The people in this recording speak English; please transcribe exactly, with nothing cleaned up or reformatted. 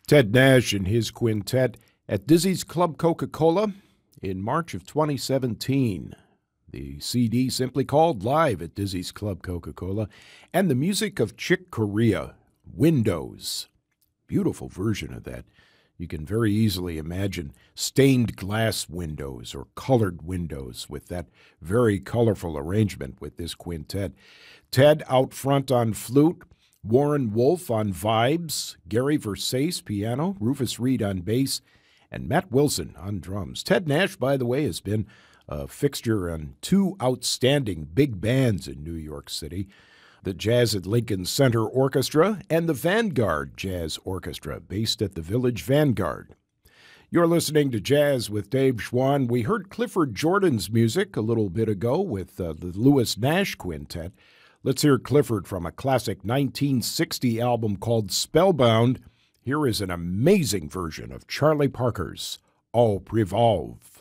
Ted Nash and his quintet at Dizzy's Club Coca-Cola in March of twenty seventeen. The C D simply called Live at Dizzy's Club Coca-Cola, and the music of Chick Corea, Windows. Beautiful version of that. You can very easily imagine stained glass windows or colored windows with that very colorful arrangement with this quintet. Ted out front on flute, Warren Wolf on vibes, Gary Versace piano, Rufus Reed on bass, and Matt Wilson on drums. Ted Nash, by the way, has been a fixture on two outstanding big bands in New York City, the Jazz at Lincoln Center Orchestra and the Vanguard Jazz Orchestra, based at the Village Vanguard. You're listening to Jazz with Dave Schwann. We heard Clifford Jordan's music a little bit ago with uh, the Lewis Nash Quintet. Let's hear Clifford from a classic nineteen sixty album called Spellbound. Here is an amazing version of Charlie Parker's Au Revolve.